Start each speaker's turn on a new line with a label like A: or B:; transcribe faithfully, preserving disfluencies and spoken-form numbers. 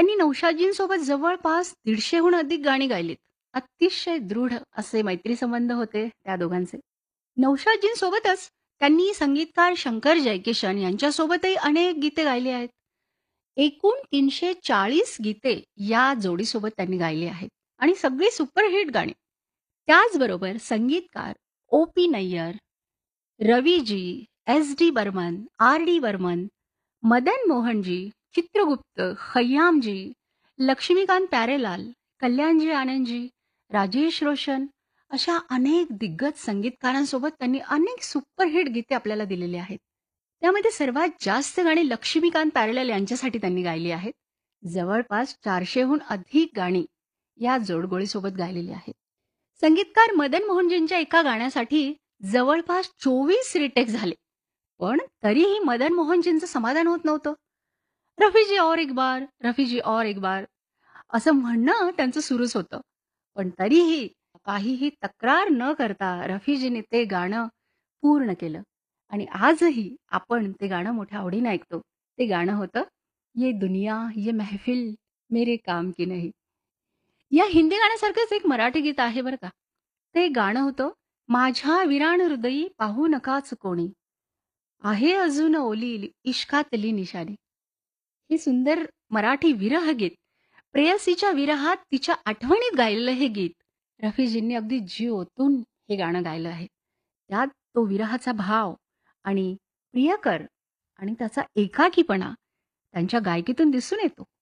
A: त्यांनी नौशादजींसोबत जवळपास दीडशेहून अधिक गाणी गायलीत. अतिशय दृढ असे मैत्री संबंध होते त्या दोघांचे. नौशादजींसोबतच त्यांनी संगीतकार शंकर जयकिशन यांच्यासोबतही अनेक गीते गायली आहेत. एकूण तीनशे चाळीस गीते या जोडीसोबत त्यांनी गायली आहेत आणि सगळी सुपरहिट गाणी. त्याचबरोबर संगीतकार O P Nayyar, Raviji, S D Burman, R D Burman, Madan Mohanji, Chitragupta, खय्यामजी, Laxmikant Pyarelal, Kalyanji Anandji, Rajesh Roshan अशा अनेक दिग्गज संगीतकारांसोबत त्यांनी अनेक सुपरहिट गीते आपल्याला दिलेली आहेत. त्यामध्ये सर्वात जास्त गाणी लक्ष्मीकांत प्यारेलाल यांच्यासाठी त्यांनी गायली आहेत. जवळपास चारशेहून अधिक गाणी या जोडगोळीसोबत गायलेली आहेत. संगीतकार मदन मोहनजींच्या एका गाण्यासाठी जवळपास चोवीस रिटेक झाले. पण तरीही मदन मोहनजींचं समाधान होत नव्हतं. रफीजी और एक बार, रफीजी और एक बार असं म्हणणं त्यांचं सुरूच होतं. पण तरीही काहीही तक्रार न करता रफीजीने ते गाणं पूर्ण केलं आणि आजही आपण ते गाणं मोठ्या आवडीने ऐकतो. ते गाणं होतं ये दुनिया ये महफिल मेरे काम की नहीं. या हिंदी गाण्यासारखंच एक मराठी गीत आहे बरं का. ते गाणं होतं माझ्या विराण हृदयी पाहू नकाच कोणी, आहे अजून ओली इश्कातली निशाणी. हे सुंदर मराठी विरह गीत, प्रेयसीच्या विरहात तिच्या आठवणीत गायलेलं हे गीत रफीजींनी अगदी जीव ओतून हे गाणं गायलं आहे. त्यात तो विरहाचा भाव आणि प्रियकर आणि त्याचा एकाकीपणा त्यांच्या गायकीतून दिसून येतो.